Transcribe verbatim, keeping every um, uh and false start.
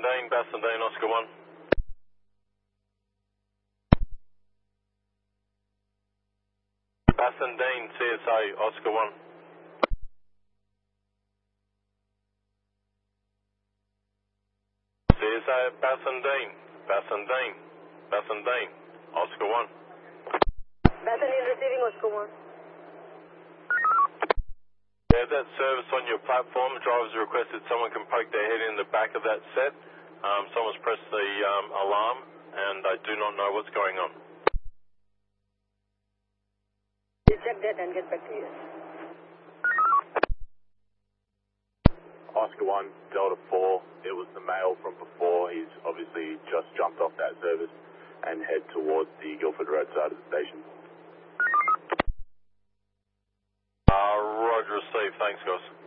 Bassendean, Bassendean, Oscar one. Bassendean, C S A, Oscar one. C S A, Bassendean, Bassendean, Bassendean, Oscar one. Bassendean receiving Oscar one. Yeah, that service on your platform, drivers requested someone can poke their head in the back of that set. Um, someone's pressed the um, alarm and I do not know what's going on. We'll check that and get back to you. Oscar one, Delta four, it was the male from before. He's obviously just jumped off that service and head towards the Guildford Road side of the station. Uh, Roger, Steve, thanks guys.